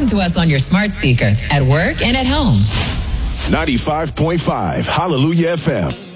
listen to us on your smart speaker, at work, and at home. 95.5 Hallelujah FM.